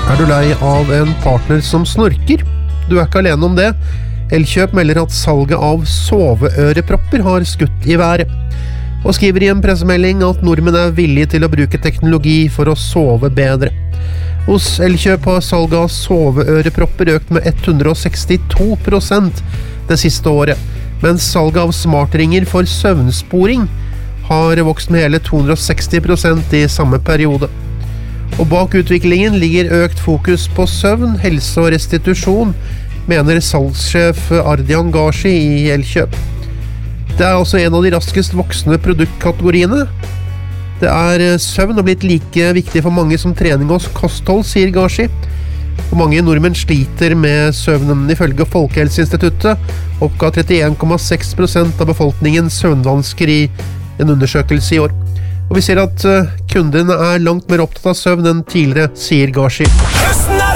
Er du lei av en partner som snorker? Du er ikke alene om det. Elkjøp melder at salget av soveørepropper har skutt i været, og skriver i en pressemelding at nordmenn er villige til å bruke teknologi for å sove bedre. Hos Elkjøp har salget av soveørepropper økt med 162% det siste året, mens salget av smartringer for søvnsporing har vokst med hele 260% i samme periode. Og bak utviklingen ligger økt fokus på søvn, helse og restitusjon, mener salgssjef Ardian Gashi i Elkjøp. Det er også en av de raskest voksende produktkategoriene. Det er søvn og blitt like viktig for mange som trening og kosthold, sier Gashi. Og mange nordmenn sliter med søvnen. Ifølge Folkehelseinstituttet oppga 31,6% av befolkningen søvnvansker i en undersøkelse i år. Og vi ser at kundene er langt mer opptatt av søvn enn tidligere, sier Gashi.